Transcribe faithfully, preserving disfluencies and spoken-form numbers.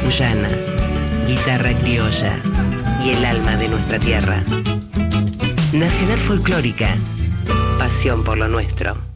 cuyana, guitarra criolla y el alma de nuestra tierra. Nacional Folclórica, pasión por lo nuestro.